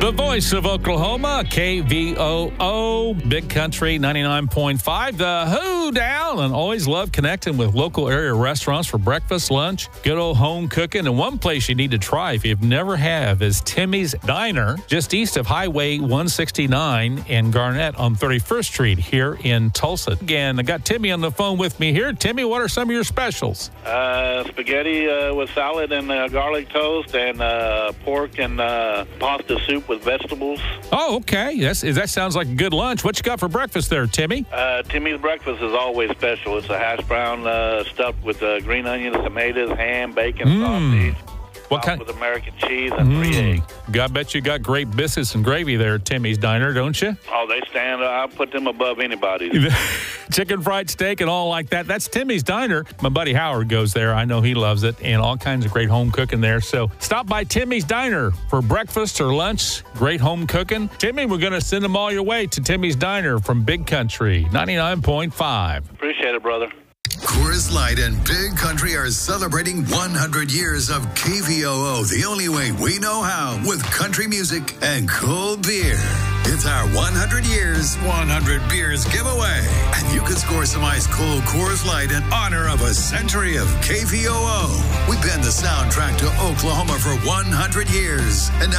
The voice of Oklahoma, KVOO, Big Country 99.5. The Who Down, and always love connecting with local area restaurants for breakfast, lunch, good old home cooking. And one place you need to try if you've never have is Timmy's Diner, just east of Highway 169 in Garnett on 31st Street here in Tulsa. Again, I got Timmy on the phone with me here. Timmy, what are some of your specials? Spaghetti with salad and garlic toast, and pork and pasta soup with vegetables. Oh, okay. That sounds like a good lunch. What you got for breakfast there, Timmy? Timmy's breakfast is always special. It's a hash brown stuffed with green onions, tomatoes, ham, bacon, sausage. What kind? With American cheese and 3 eggs. I bet you got great biscuits and gravy there at Timmy's Diner, don't you? Oh, they stand. I put them above anybody's. Chicken fried steak and all like that. That's Timmy's Diner. My buddy Howard goes there. I know he loves it, and all kinds of great home cooking there. So stop by Timmy's Diner for breakfast or lunch. Great home cooking. Timmy, we're going to send them all your way to Timmy's Diner from Big Country 99.5. Appreciate it, brother. Coors Light and Big Country are celebrating 100 years of KVOO the only way we know how, with country music and cold beer. It's our 100 years, 100 beers giveaway. And you can score some ice-cold Coors Light in honor of a century of KVOO. We've been the soundtrack to Oklahoma for 100 years. And